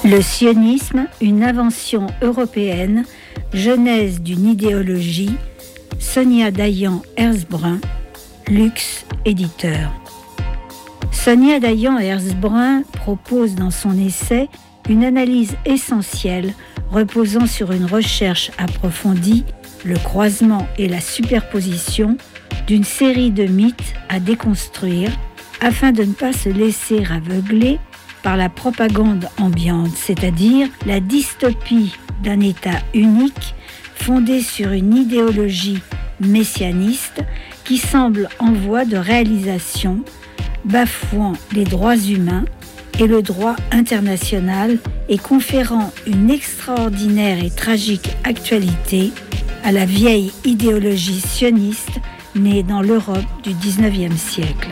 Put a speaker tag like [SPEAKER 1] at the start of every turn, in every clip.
[SPEAKER 1] Le sionisme, une invention européenne, genèse d'une idéologie, Sonia Dayan-Herzbrun, Lux, éditeur. Sonia Dayan-Herzbrun propose dans son essai une analyse essentielle reposant sur une recherche approfondie, le croisement et la superposition d'une série de mythes à déconstruire afin de ne pas se laisser aveugler par la propagande ambiante, c'est-à-dire la dystopie d'un État unique fondé sur une idéologie messianiste qui semble en voie de réalisation, bafouant les droits humains et le droit international et conférant une extraordinaire et tragique actualité à la vieille idéologie sioniste née dans l'Europe du XIXe siècle.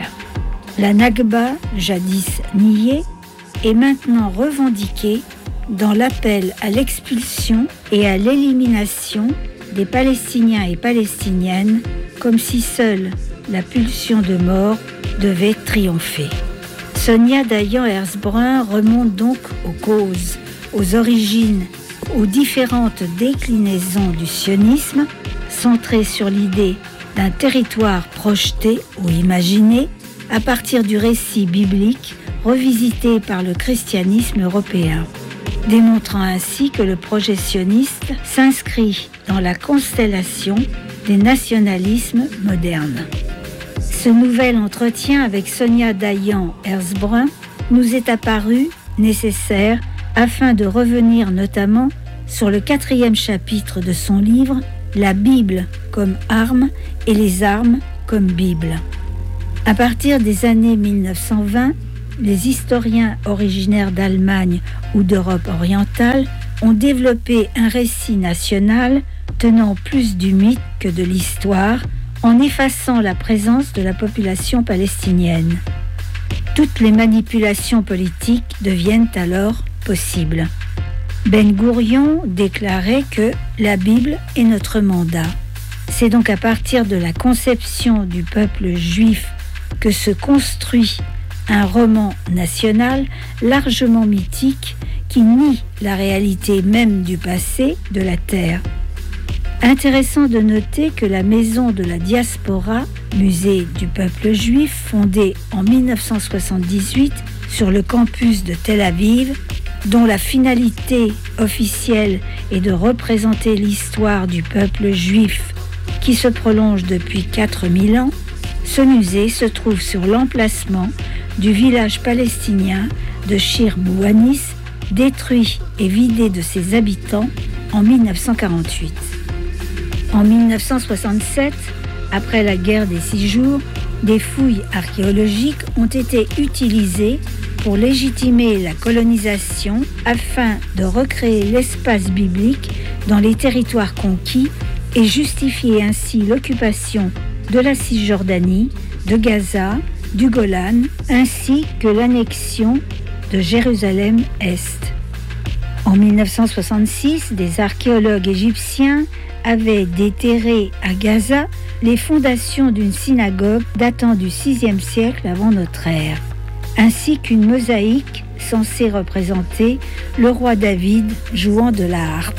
[SPEAKER 1] La Nakba, jadis niée, est maintenant revendiquée dans l'appel à l'expulsion et à l'élimination des Palestiniens et Palestiniennes, comme si seule la pulsion de mort devait triompher. Sonia Dayan-Herzbrun remonte donc aux causes, aux origines, aux différentes déclinaisons du sionisme, centrées sur l'idée d'un territoire projeté ou imaginé à partir du récit biblique revisité par le christianisme européen, démontrant ainsi que le projet sioniste s'inscrit dans la constellation des nationalismes modernes. Ce nouvel entretien avec Sonia Dayan-Herzbrun nous est apparu nécessaire afin de revenir notamment sur le 4e chapitre de son livre « La Bible comme arme et les armes comme Bible ». À partir des années 1920, les historiens originaires d'Allemagne ou d'Europe orientale ont développé un récit national tenant plus du mythe que de l'histoire, en effaçant la présence de la population palestinienne. Toutes les manipulations politiques deviennent alors possibles. Ben Gourion déclarait que la Bible est notre mandat. C'est donc à partir de la conception du peuple juif que se construit un roman national largement mythique qui nie la réalité même du passé de la terre. Intéressant de noter que la Maison de la Diaspora, musée du peuple juif, fondée en 1978 sur le campus de Tel Aviv, dont la finalité officielle est de représenter l'histoire du peuple juif qui se prolonge depuis 4000 ans, ce musée se trouve sur l'emplacement du village palestinien de Shir Bouanis, détruit et vidé de ses habitants en 1948. En 1967, après la guerre des 6 jours, des fouilles archéologiques ont été utilisées pour légitimer la colonisation afin de recréer l'espace biblique dans les territoires conquis et justifier ainsi l'occupation de la Cisjordanie, de Gaza, du Golan, ainsi que l'annexion de Jérusalem-Est. En 1966, des archéologues égyptiens avaient déterré à Gaza les fondations d'une synagogue datant du VIe siècle avant notre ère, ainsi qu'une mosaïque censée représenter le roi David jouant de la harpe.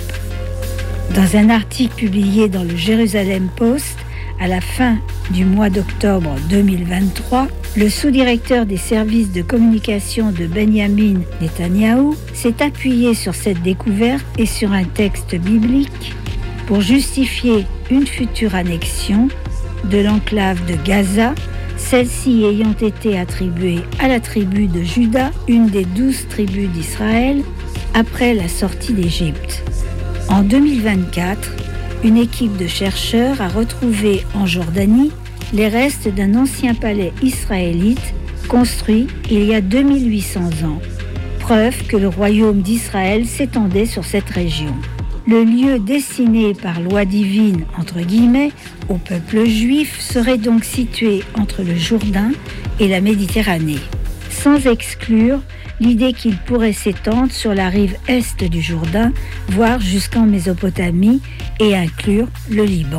[SPEAKER 1] Dans un article publié dans le Jérusalem Post à la fin du mois d'octobre 2023, le sous-directeur des services de communication de Benjamin Netanyahou s'est appuyé sur cette découverte et sur un texte biblique pour justifier une future annexion de l'enclave de Gaza, celle-ci ayant été attribuée à la tribu de Juda, une des 12 tribus d'Israël, après la sortie d'Égypte. En 2024, une équipe de chercheurs a retrouvé en Jordanie les restes d'un ancien palais israélite construit il y a 2800 ans, preuve que le royaume d'Israël s'étendait sur cette région. Le lieu destiné par loi divine, entre guillemets, au peuple juif serait donc situé entre le Jourdain et la Méditerranée, sans exclure l'idée qu'il pourrait s'étendre sur la rive est du Jourdain, voire jusqu'en Mésopotamie et inclure le Liban.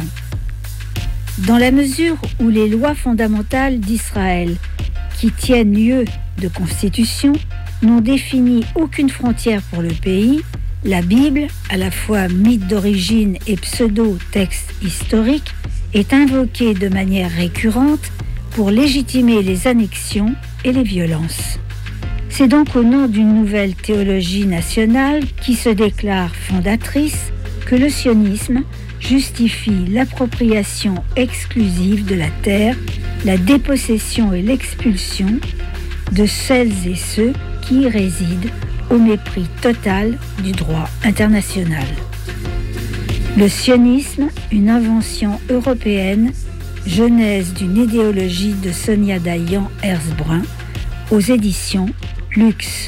[SPEAKER 1] Dans la mesure où les lois fondamentales d'Israël, qui tiennent lieu de constitution, n'ont défini aucune frontière pour le pays, la Bible, à la fois mythe d'origine et pseudo-texte historique, est invoquée de manière récurrente pour légitimer les annexions et les violences. C'est donc au nom d'une nouvelle théologie nationale qui se déclare fondatrice que le sionisme justifie l'appropriation exclusive de la terre, la dépossession et l'expulsion de celles et ceux qui y résident au mépris total du droit international. Le sionisme, une invention européenne, genèse d'une idéologie de Sonia Dayan-Herzbrun, aux éditions Luxe.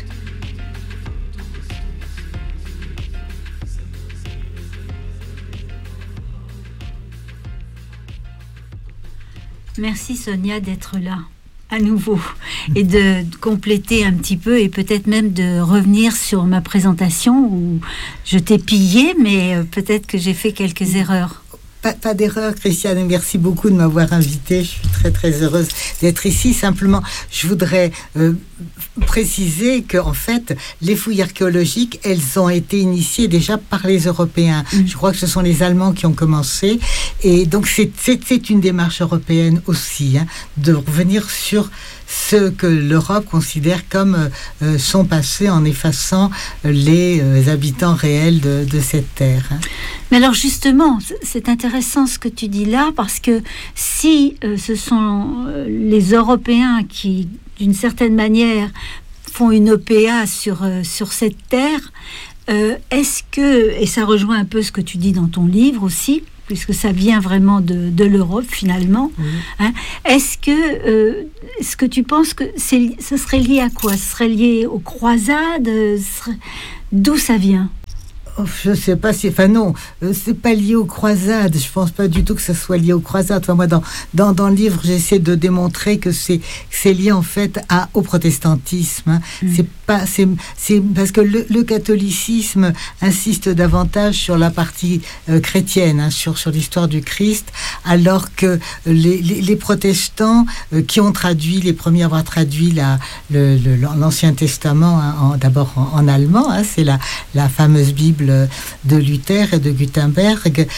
[SPEAKER 1] Merci Sonia d'être là à nouveau et de compléter un petit peu et peut-être même de revenir sur ma présentation où je t'ai pillé, mais peut-être que j'ai fait quelques erreurs.
[SPEAKER 2] Pas d'erreur, Christiane. Merci beaucoup de m'avoir invitée. Je suis très, très heureuse d'être ici. Simplement, je voudrais préciser qu'en fait, les fouilles archéologiques, elles ont été initiées déjà par les Européens. Je crois que ce sont les Allemands qui ont commencé. Et donc, c'est une démarche européenne aussi, de revenir sur ce que l'Europe considère comme son passé en effaçant les habitants réels de cette terre.
[SPEAKER 1] Mais alors justement, c'est intéressant ce que tu dis là, parce que si ce sont les Européens qui, d'une certaine manière, font une OPA sur cette terre, est-ce que, et ça rejoint un peu ce que tu dis dans ton livre aussi, puisque ça vient vraiment de l'Europe finalement, est-ce que tu penses que ce serait lié à quoi? Ce serait lié aux croisades? D'où ça vient?
[SPEAKER 2] Je ne sais pas si... Enfin non, c'est pas lié aux croisades. Je ne pense pas du tout que ça soit lié aux croisades. Enfin, moi, dans le livre, j'essaie de démontrer que c'est lié en fait au protestantisme. C'est parce que le catholicisme insiste davantage sur la partie chrétienne, sur l'histoire du Christ, alors que les protestants qui ont traduit, les premiers à avoir traduit l'Ancien Testament, d'abord en allemand, c'est la fameuse Bible de Luther et de Gutenberg,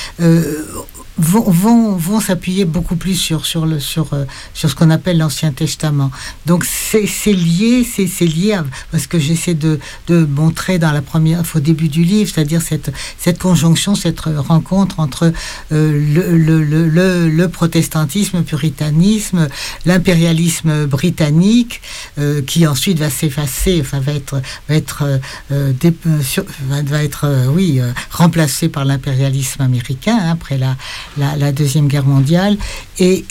[SPEAKER 2] vont s'appuyer beaucoup plus sur ce qu'on appelle l'Ancien Testament. Donc c'est lié à ce que j'essaie de montrer au début du livre, c'est-à-dire cette conjonction, cette rencontre entre le protestantisme, le puritanisme, l'impérialisme britannique, qui ensuite va s'effacer, va être remplacé par l'impérialisme américain après la Deuxième Guerre mondiale, et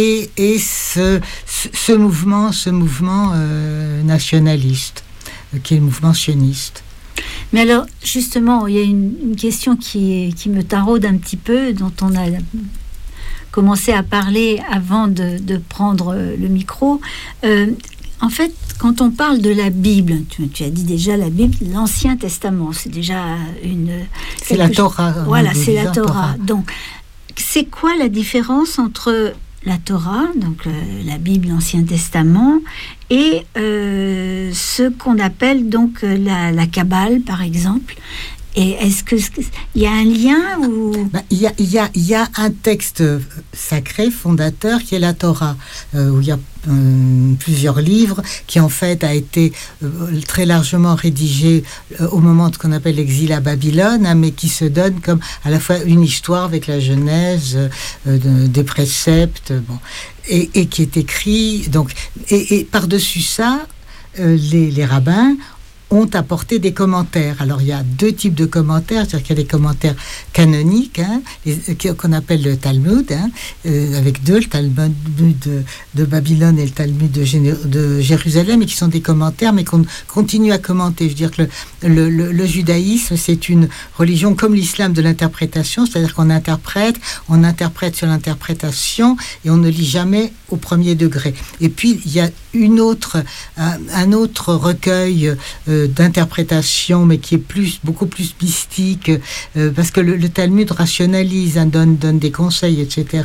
[SPEAKER 2] ce mouvement nationaliste, qui est le mouvement sioniste.
[SPEAKER 1] Mais alors, justement, il y a une question qui me taraude un petit peu, dont on a commencé à parler avant de prendre le micro. En fait, quand on parle de la Bible, tu as dit déjà la Bible, l'Ancien Testament, c'est déjà
[SPEAKER 2] c'est la Torah.
[SPEAKER 1] Voilà, c'est la Torah. Donc, c'est quoi la différence entre la Torah, donc la Bible, l'Ancien Testament, et ce qu'on appelle donc la Kabbale, par exemple? Et est-ce qu'il y a un lien ou...
[SPEAKER 2] Il y a un texte sacré fondateur qui est la Torah, où il y a plusieurs livres qui en fait a été très largement rédigé au moment de ce qu'on appelle l'exil à Babylone, mais qui se donne comme à la fois une histoire avec la Genèse, des préceptes, et qui est écrit. Donc, et par-dessus ça, les rabbins ont apporté des commentaires. Alors, il y a deux types de commentaires, c'est-à-dire qu'il y a des commentaires canoniques, qu'on appelle le Talmud, avec deux, le Talmud de Babylone et le Talmud de Jérusalem, et qui sont des commentaires, mais qu'on continue à commenter. Je veux dire que le judaïsme, c'est une religion comme l'islam de l'interprétation, c'est-à-dire qu'on interprète sur l'interprétation, et on ne lit jamais au premier degré. Et puis, il y a un autre recueil d'interprétation, mais qui est beaucoup plus mystique, parce que le Talmud rationalise, donne des conseils, etc.,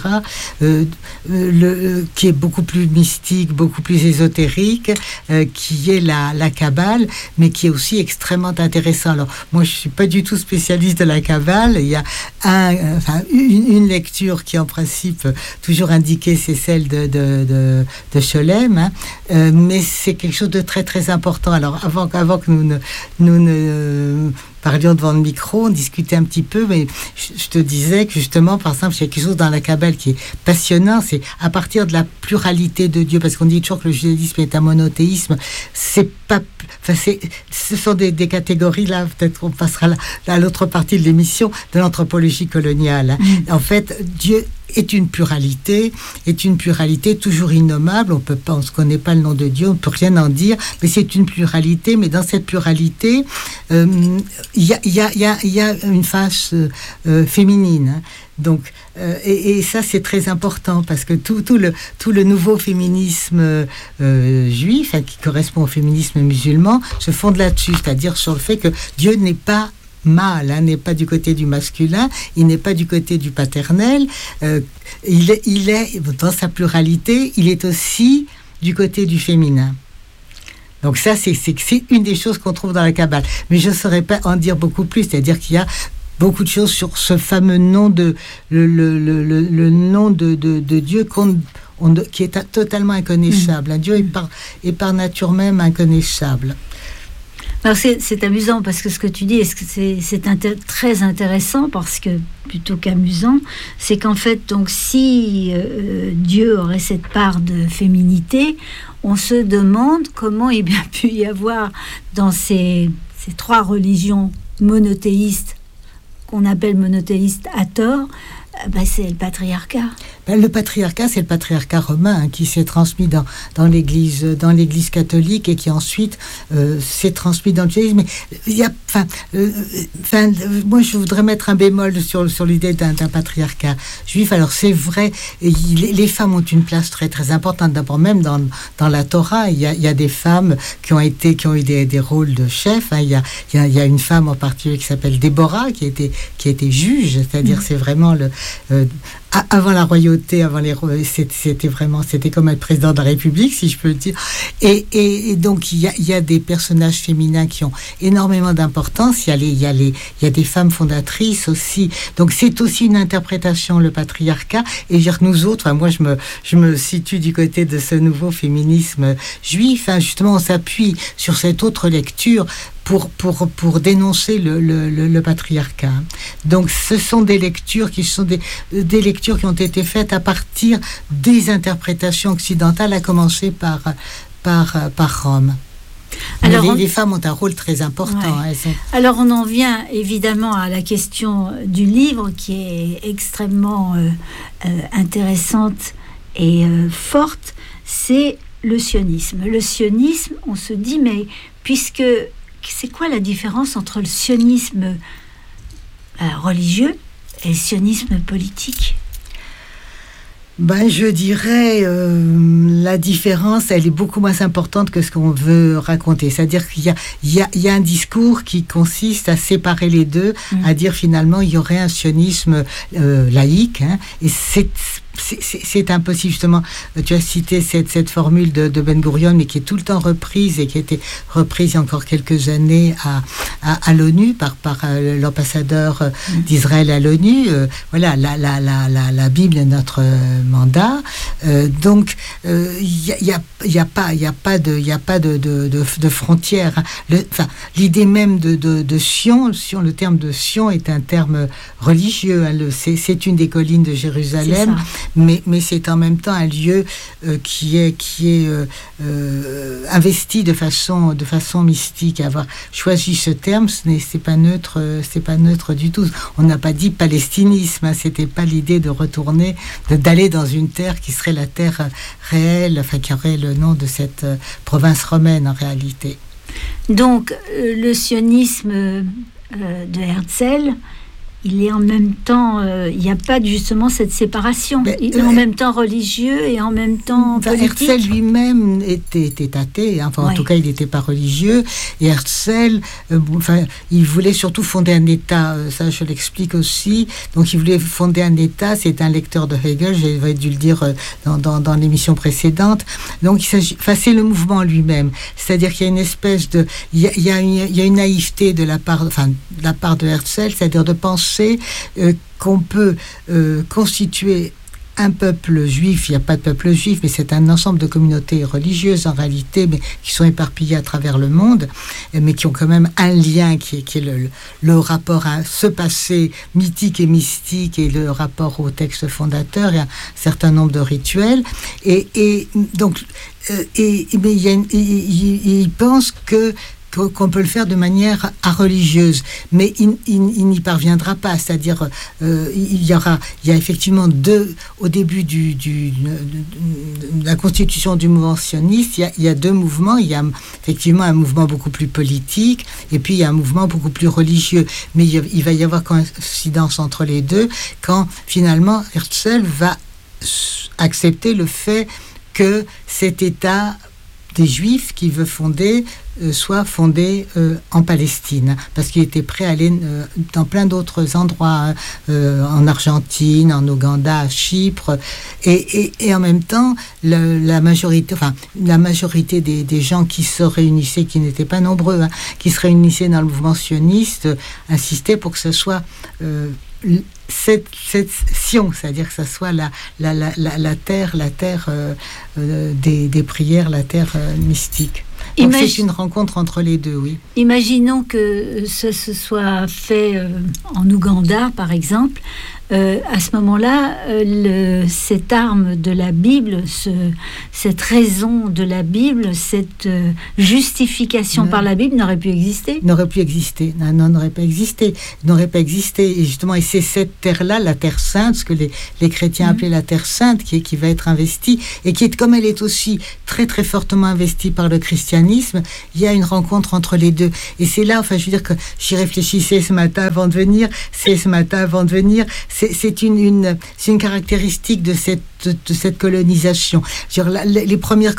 [SPEAKER 2] qui est beaucoup plus mystique, beaucoup plus ésotérique, qui est la Kabbale, mais qui est aussi extrêmement intéressant. Alors, moi, je ne suis pas du tout spécialiste de la Kabbale. Il y a une lecture qui, en principe, toujours indiquée, c'est celle de Scholem, hein. Mais c'est quelque chose de très très important. Alors avant que nous ne parlions devant le micro, on discutait un petit peu, mais je te disais que justement, par exemple, il y a quelque chose dans la Kabbale qui est passionnant, c'est à partir de la pluralité de Dieu, parce qu'on dit toujours que le judaïsme est un monothéisme. Ce sont des catégories, là, peut-être qu'on passera à l'autre partie de l'émission, de l'anthropologie coloniale, hein. En fait, Dieu est une pluralité toujours innommable. On ne se connaît pas le nom de Dieu, on ne peut rien en dire, mais c'est une pluralité. Mais dans cette pluralité, il y a une face féminine, hein. Donc, et ça c'est très important, parce que tout le nouveau féminisme juif, hein, qui correspond au féminisme musulman, se fonde là-dessus, c'est-à-dire sur le fait que Dieu n'est pas mâle, hein, n'est pas du côté du masculin, il n'est pas du côté du paternel, il est dans sa pluralité, il est aussi du côté du féminin. Donc ça, c'est une des choses qu'on trouve dans la Kabbale. Mais je ne saurais pas en dire beaucoup plus, c'est-à-dire qu'il y a beaucoup de choses sur ce fameux nom le nom de Dieu qui est totalement inconnaissable. Un Dieu est par nature même inconnaissable.
[SPEAKER 1] Alors c'est amusant, parce que ce que tu dis, c'est très intéressant, parce que, plutôt qu'amusant, c'est qu'en fait, donc, si Dieu aurait cette part de féminité, on se demande comment il a bien pu y avoir dans ces trois religions monothéistes, qu'on appelle monothéistes à tort, c'est le patriarcat.
[SPEAKER 2] Le patriarcat, c'est le patriarcat romain, hein, qui s'est transmis dans l'Église catholique, et qui ensuite s'est transmis dans le judaïsme. Mais il y a, moi, je voudrais mettre un bémol sur l'idée d'un patriarcat juif. Alors c'est vrai, les femmes ont une place très très importante. D'abord, même dans la Torah, il y a des femmes qui ont eu des rôles de chef, hein. Il y a une femme en particulier qui s'appelle Déborah, qui était juge, c'est-à-dire c'est vraiment avant la royauté, c'était comme être président de la République, si je peux le dire. Et donc il y a des personnages féminins qui ont énormément d'importance. Il y a des femmes fondatrices aussi. Donc c'est aussi une interprétation, le patriarcat. Et dire nous autres, moi je me situe du côté de ce nouveau féminisme juif, hein. Justement, on s'appuie sur cette autre lecture pour dénoncer le patriarcat. Donc ce sont des lectures qui sont des lectures qui ont été faites à partir des interprétations occidentales, à commencer par Rome. Alors, les femmes ont un rôle très important.
[SPEAKER 1] Ouais. Alors on en vient évidemment à la question du livre, qui est extrêmement intéressante et forte. C'est le sionisme. Le sionisme, on se dit, mais c'est quoi la différence entre le sionisme religieux et le sionisme politique ?
[SPEAKER 2] Je dirais la différence, elle est beaucoup moins importante que ce qu'on veut raconter. C'est-à-dire qu'il y a un discours qui consiste à séparer les deux, à dire finalement il y aurait un sionisme laïque, hein, et c'est impossible. Justement, tu as cité cette formule de Ben Gurion, mais qui est tout le temps reprise, et qui a été reprise il y a encore quelques années à l'ONU par l'ambassadeur d'Israël à l'ONU. Voilà, la Bible est notre mandat. Donc il y a pas de frontières. L'idée même de Sion, le terme de Sion est un terme religieux, hein. C'est une des collines de Jérusalem. Mais c'est en même temps un lieu qui est investi de façon mystique. Avoir choisi ce terme, c'est pas neutre du tout. On n'a pas dit palestinisme, hein, c'était pas l'idée de retourner, d'aller dans une terre qui serait la terre réelle, enfin qui aurait le nom de cette province romaine en réalité.
[SPEAKER 1] Donc le sionisme de Herzl il est en même temps, il n'y a pas justement cette séparation. Il est en même temps religieux et en même temps politique.
[SPEAKER 2] Herzl lui-même était athée, enfin en tout cas il n'était pas religieux. Et Herzl, il voulait surtout fonder un État, ça je l'explique aussi. Donc il voulait fonder un État, c'est un lecteur de Hegel, j'avais dû le dire dans l'émission précédente. Donc c'est le mouvement lui-même. C'est-à-dire qu'il y a une espèce de... Il y a une naïveté de la part de Herzl, c'est-à-dire de penser qu'on peut constituer un peuple juif. Il n'y a pas de peuple juif, mais c'est un ensemble de communautés religieuses en réalité, mais qui sont éparpillées à travers le monde, mais qui ont quand même un lien qui est le rapport à ce passé mythique et mystique et le rapport au texte fondateur. Il y a un certain nombre de rituels et donc il pense qu'on peut le faire de manière religieuse, mais il n'y parviendra pas. C'est-à-dire, il y a effectivement au début de la constitution du mouvement sioniste, il y a deux mouvements. Il y a effectivement un mouvement beaucoup plus politique, et puis il y a un mouvement beaucoup plus religieux. Mais il va y avoir coïncidence entre les deux, quand finalement Herzl va accepter le fait que cet État des Juifs qu'il veut fonder soit fondé en Palestine, parce qu'il était prêt à aller dans plein d'autres endroits, en Argentine, en Ouganda, à Chypre, et en même temps la majorité des gens qui se réunissaient, qui n'étaient pas nombreux, qui se réunissaient dans le mouvement sioniste, insistaient pour que ce soit cette Sion, c'est-à-dire que ça soit la terre des prières, la terre mystique. Donc c'est une rencontre entre les deux, oui.
[SPEAKER 1] Imaginons que ça se soit fait en Ouganda, par exemple. À ce moment-là, cette arme de la Bible, cette raison de la Bible, cette justification par la Bible n'aurait pu exister.
[SPEAKER 2] N'aurait pu exister. Non, n'aurait pas existé. N'aurait pas existé. Et justement, et c'est cette terre-là, la terre sainte, ce que les chrétiens appelaient la terre sainte, qui va être investie, et qui est, comme elle est aussi très très fortement investie par le christianisme, il y a une rencontre entre les deux. Et c'est là, je veux dire que j'y réfléchissais ce matin avant de venir. C'est une caractéristique de cette colonisation. Les premières